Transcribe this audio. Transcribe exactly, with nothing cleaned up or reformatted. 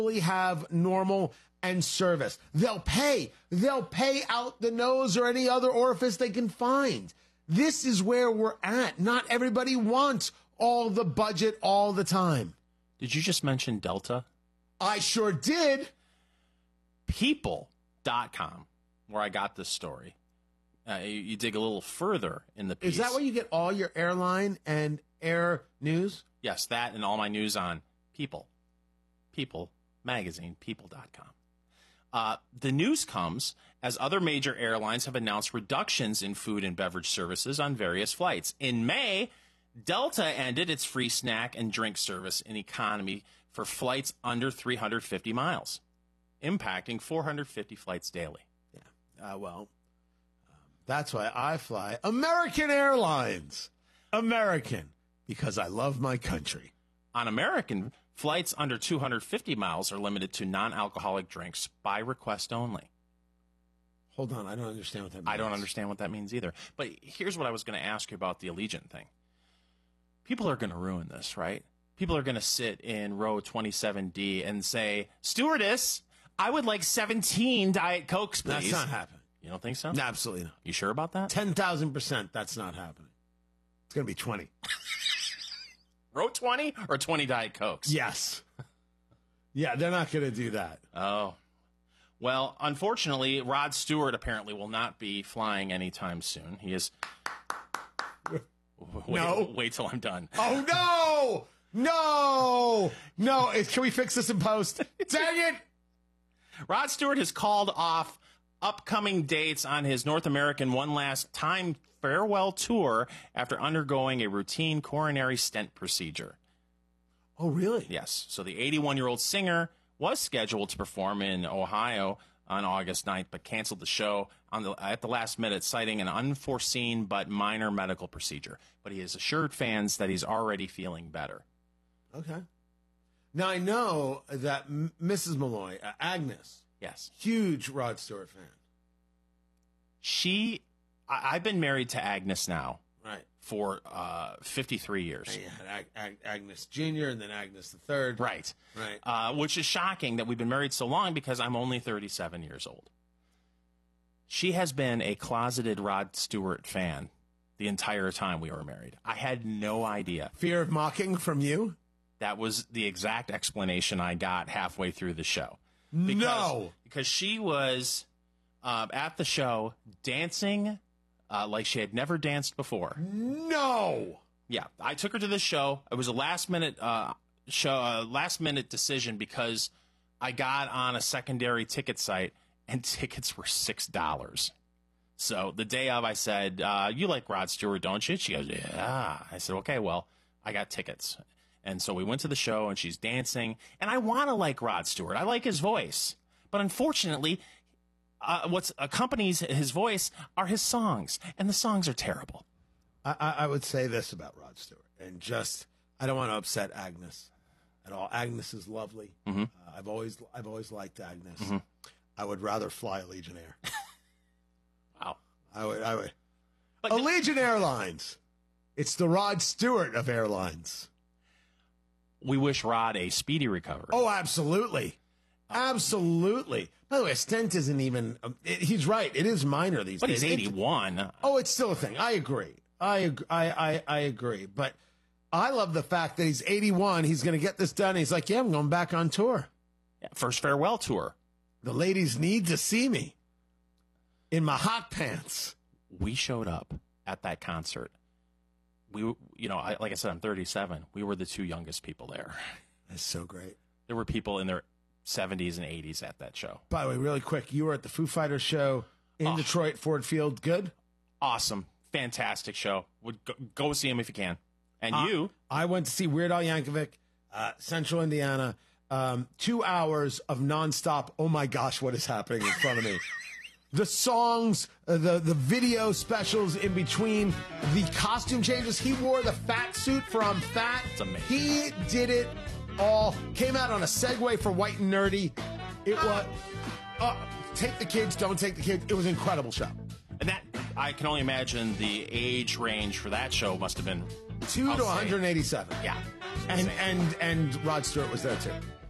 have normal and service. They'll pay. They'll pay out the nose or any other orifice they can find. This is where we're at. Not everybody wants all the budget all the time. Did you just mention Delta? I sure did. People dot com, where I got this story. Uh, you, you dig a little further in the piece. Is that where you get all your airline and air news? Yes, that and all my news on People. People magazine, people dot com. Uh, the news comes as other major airlines have announced reductions in food and beverage services on various flights. In May, Delta ended its free snack and drink service in economy for flights under three hundred fifty miles, impacting four hundred fifty flights daily. Yeah, uh, well, um, that's why I fly American Airlines. American, because I love my country. On American, flights under two hundred fifty miles are limited to non-alcoholic drinks by request only. Hold on, I don't understand what that means. I don't understand what that means either. But here's what I was going to ask you about the Allegiant thing. People are going to ruin this, right? People are going to sit in row twenty-seven D and say, "Stewardess, I would like seventeen Diet Cokes, please." That's not happening. You don't think so? No, absolutely not. You sure about that? ten thousand percent that's not happening. It's going to be twenty. Row twenty or twenty Diet Cokes? Yes. Yeah, they're not going to do that. Oh. Well, unfortunately, Rod Stewart apparently will not be flying anytime soon. He is... Wait, No. Wait till I'm done. Oh, no! No! No! It- Can we fix this in post? Dang it! Rod Stewart has called off upcoming dates on his North American One Last Time farewell tour after undergoing a routine coronary stent procedure. Oh, really? Yes. So the eighty-one-year-old singer was scheduled to perform in Ohio on August ninth, but canceled the show on the, at the last minute, citing an unforeseen but minor medical procedure. But he has assured fans that he's already feeling better. Okay. Now, I know that M- Missus Malloy, uh, Agnes, Yes. huge Rod Stewart fan. She, I, I've been married to Agnes now Right. for uh, fifty-three years. And you had Ag- Ag- Agnes Junior and then Agnes the Third. Right. Right. Uh, which is shocking that we've been married so long because I'm only thirty-seven years old. She has been a closeted Rod Stewart fan the entire time we were married. I had no idea. Fear of mocking from you? That was the exact explanation I got halfway through the show. Because, No. Because she was uh, at the show dancing uh, like she had never danced before. No. Yeah, I took her to this show. It was a last minute uh, show, uh, last minute decision because I got on a secondary ticket site and tickets were six dollars. So the day of, I said, uh, "You like Rod Stewart, don't you?" She goes, "Yeah." I said, "Okay, well, I got tickets." And so we went to the show, and she's dancing. And I want to like Rod Stewart. I like his voice. But unfortunately, uh, what accompanies his voice are his songs. And the songs are terrible. I, I I would say this about Rod Stewart, and just I don't want to upset Agnes at all. Agnes is lovely. Mm-hmm. Uh, I've always I've always liked Agnes. Mm-hmm. I would rather fly Allegiant Air. Wow. I would. I would. But Allegiant Airlines. It's the Rod Stewart of airlines. we wish Rod a speedy recovery. Oh, absolutely. Absolutely. By the way, a stent isn't even, um, it, he's right. It is minor these but days. he's It's- eighty-one. Oh, it's still a thing. I agree. I, ag- I, I, I agree. But I love the fact that he's eighty-one. He's going to get this done. He's like, yeah, I'm going back on tour. Yeah, first farewell tour. The ladies need to see me in my hot pants. We showed up at that concert. We, you know, I, like I said, I'm thirty-seven. We were the two youngest people there. That's so great. There were people in their seventies and eighties at that show. By the way, really quick, you were at the Foo Fighters show in Oh. Detroit, Ford Field. Good? Awesome. Fantastic show. Would go, go see him if you can. And Uh, you, I went to see Weird Al Yankovic, uh, Central Indiana. Um, two hours of nonstop. Oh my gosh, what is happening in front of me? The songs, uh, the the video specials in between, the costume changes. He wore the fat suit from Fat. It's amazing. He did it all. Came out on a Segway for White and Nerdy. It was uh, take the kids, don't take the kids. It was an incredible show. and that, I can only imagine the age range for that show must have been Two I'll to say- one hundred eighty-seven. Yeah. And and and Rod Stewart was there too.